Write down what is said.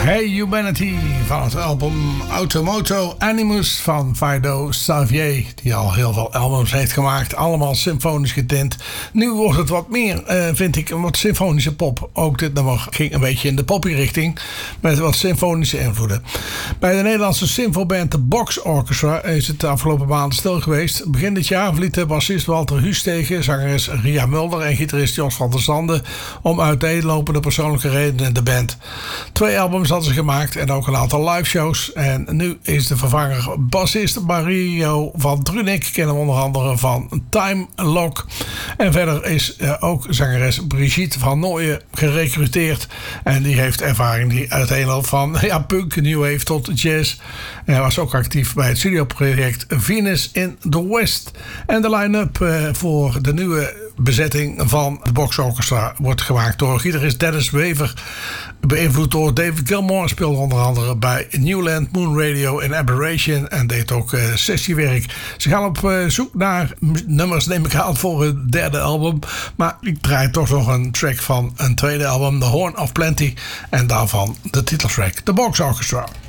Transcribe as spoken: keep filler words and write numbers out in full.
Hey Humanity van het album Automoto Animus van Fido Xavier, die al heel veel albums heeft gemaakt, allemaal symfonisch getint. Nu wordt het wat meer, uh, vind ik, een wat symfonische pop. Ook dit nummer ging een beetje in de poppy richting, met wat symfonische invloeden. Bij de Nederlandse symfoband de Box Orchestra is het de afgelopen maanden stil geweest. Begin dit jaar verlieten bassist Walter Huustegen, zangeres Ria Mulder en gitarist Jos van der Zanden om uiteenlopende persoonlijke redenen de band. Twee albums hadden ze gemaakt en ook een aantal live shows. En nu is de vervanger bassist Mario van Drunik, kennen we onder andere van Time Lock. En verder is uh, ook zangeres Brigitte van Nooyen gerecruiteerd. En die heeft ervaring die uiteenloopt van ja, punk, new wave tot jazz. En hij was ook actief bij het studioproject Venus in the West. En de line-up uh, voor de nieuwe bezetting van de Box Orchestra wordt gemaakt door gitarist Dennis Wever, beïnvloed door David Gilmour, speelde onder andere bij Newland, Moon Radio en Aberration en deed ook uh, sessiewerk. Ze gaan op uh, zoek naar nummers, neem ik aan, voor het derde album, maar ik draai toch nog een track van een tweede album, The Horn of Plenty, en daarvan de titeltrack The Box Orchestra.